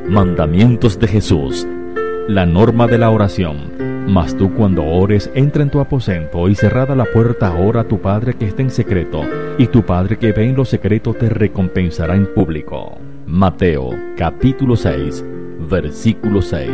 Mandamientos de Jesús. La norma de la oración. Mas tú cuando ores, entra en tu aposento y cerrada la puerta, ora a tu Padre que está en secreto, y tu Padre que ve en lo secreto te recompensará en público. Mateo, capítulo 6, versículo 6.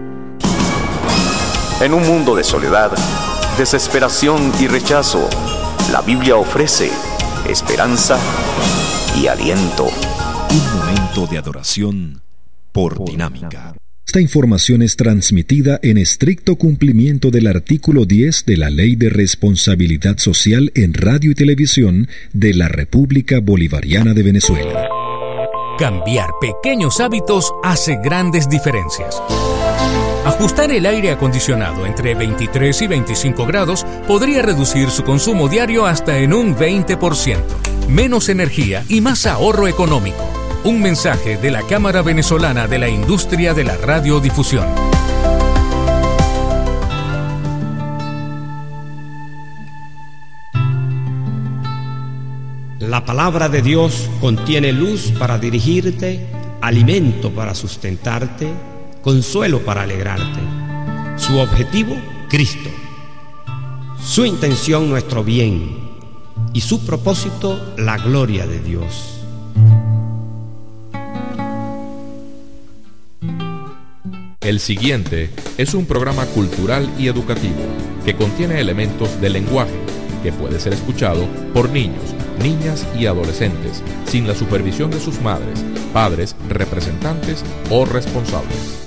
En un mundo de soledad, desesperación y rechazo, la Biblia ofrece esperanza y aliento. Un momento de adoración por Dinámica. Esta información es transmitida en estricto cumplimiento del artículo 10 de la Ley de Responsabilidad Social en Radio y Televisión de la República Bolivariana de Venezuela. Cambiar pequeños hábitos hace grandes diferencias. Ajustar el aire acondicionado entre 23 y 25 grados podría reducir su consumo diario hasta en un 20%. Menos energía y más ahorro económico. Un mensaje de la Cámara Venezolana de la Industria de la Radiodifusión. La palabra de Dios contiene luz para dirigirte, alimento para sustentarte, consuelo para alegrarte. Su objetivo, Cristo. Su intención, nuestro bien. Y su propósito, la gloria de Dios. El siguiente es un programa cultural y educativo que contiene elementos de lenguaje que puede ser escuchado por niños, niñas y adolescentes sin la supervisión de sus madres, padres, representantes o responsables.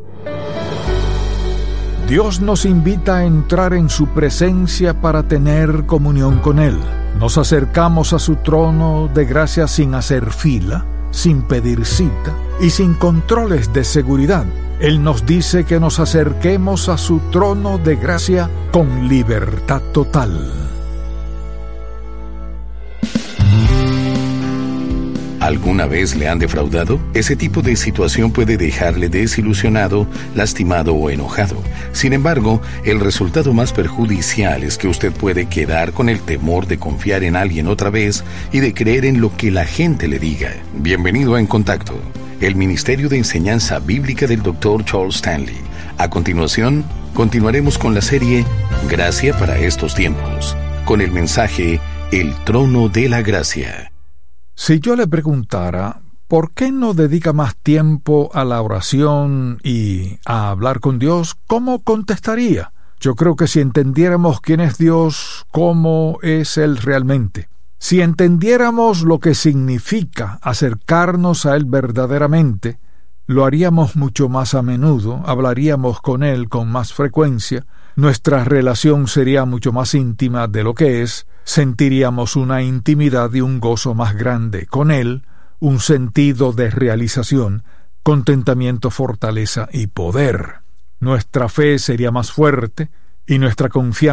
Dios nos invita a entrar en su presencia para tener comunión con Él. Nos acercamos a su trono de gracia sin hacer fila, sin pedir cita y sin controles de seguridad. Él nos dice que nos acerquemos a su trono de gracia con libertad total. ¿Alguna vez le han defraudado? Ese tipo de situación puede dejarle desilusionado, lastimado o enojado. Sin embargo, el resultado más perjudicial es que usted puede quedar con el temor de confiar en alguien otra vez y de creer en lo que la gente le diga. Bienvenido a En Contacto, el Ministerio de Enseñanza Bíblica del Dr. Charles Stanley. A continuación, continuaremos con la serie Gracia para estos tiempos, con el mensaje El Trono de la Gracia. Si yo le preguntara, ¿por qué no dedica más tiempo a la oración y a hablar con Dios? ¿Cómo contestaría? Yo creo que si entendiéramos quién es Dios, cómo es Él realmente, si entendiéramos lo que significa acercarnos a Él verdaderamente, lo haríamos mucho más a menudo, hablaríamos con Él con más frecuencia, nuestra relación sería mucho más íntima de lo que es, sentiríamos una intimidad y un gozo más grande con Él, un sentido de realización, contentamiento, fortaleza y poder. Nuestra fe sería más fuerte y nuestra confianza